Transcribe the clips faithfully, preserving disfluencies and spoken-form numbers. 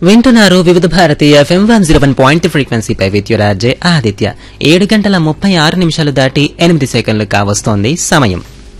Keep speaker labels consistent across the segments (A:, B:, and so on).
A: వింటున్నారు వివిధ Bharati FM one zero one point ఫ్రీక్వెన్సీపై విద్యురాజే Aditya. ఏడు గంటల ముప్పై ఆరు నిమిషాలు దాటి ఎనిమిది సెకండ్లు కావస్తోంది సమయం.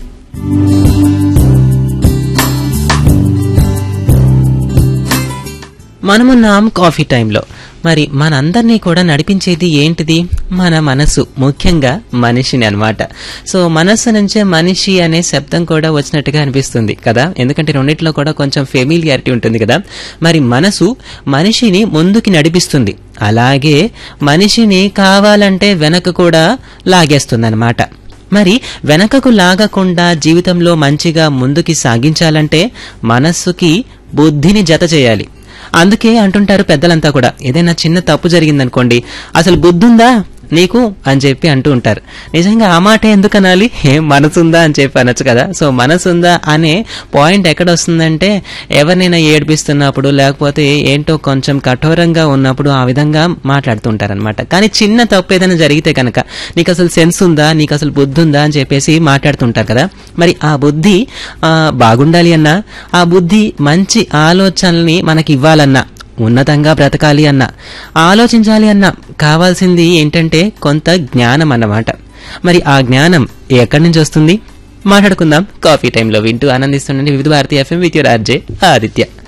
A: మనమున్నాం కాఫీ టైంలో. మరి మనందరినీ కూడా నడిపించేది ఏంటిది? మన మనసు, ముఖ్యంగా మనిషిని అన్నమాట. సో మనస్సు నుంచే మనిషి అనే శబ్దం కూడా వచ్చినట్టుగా అనిపిస్తుంది కదా, ఎందుకంటే రెండిట్లో కూడా కొంచెం ఫెమిలియారిటీ ఉంటుంది కదా. మరి మనసు మనిషిని ముందుకి నడిపిస్తుంది, అలాగే మనిషిని కావాలంటే వెనక కూడా లాగేస్తుంది అన్నమాట. మరి వెనకకు లాగకుండా జీవితంలో మంచిగా ముందుకి సాగించాలంటే మనస్సుకి బుద్ధిని జత చేయాలి. అందుకే అంటుంటారు పెద్దలంతా కూడా, ఏదైనా చిన్న తప్పు జరిగిందనుకోండి, అసలు బుద్ధుందా నీకు అని చెప్పి అంటూ ఉంటారు. నిజంగా ఆ మాట ఎందుకు అనాలి, ఏం మనసుందా అని చెప్పి అనొచ్చు కదా. సో మనసుందా అనే పాయింట్ ఎక్కడ వస్తుందంటే, ఎవరినైనా ఏడిపిస్తున్నప్పుడు లేకపోతే ఏంటో కొంచెం కఠోరంగా ఉన్నప్పుడు ఆ విధంగా మాట్లాడుతుంటారనమాట. కానీ చిన్న తప్పు ఏదైనా జరిగితే కనుక నీకు అసలు సెన్స్ ఉందా, నీకు అసలు బుద్ధి ఉందా అని చెప్పేసి మాట్లాడుతుంటారు కదా. మరి ఆ బుద్ధి బాగుండాలి అన్నా, ఆ బుద్ధి మంచి ఆలోచనల్ని మనకి ఇవ్వాలన్నా, ఉన్నతంగా బ్రతకాలి అన్నా, ఆలోచించాలి అన్నా కావాల్సింది ఏంటంటే కొంత జ్ఞానం అన్నమాట. మరి ఆ జ్ఞానం ఎక్కడి నుంచి వస్తుంది మాట్లాడుకుందాం కాఫీ టైంలో. వింటూ ఆనందిస్తుండండి వివిధ Bharati FM with your RJ Aditya.